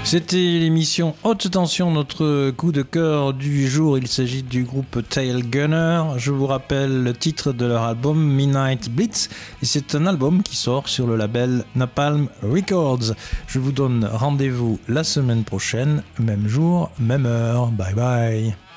C'était l'émission Haute Tension, notre coup de cœur du jour. Il s'agit du groupe Tail Gunner. Je vous rappelle le titre de leur album Midnight Blitz. Et c'est un album qui sort sur le label Napalm Records. Je vous donne rendez-vous la semaine prochaine, même jour, même heure. Bye bye.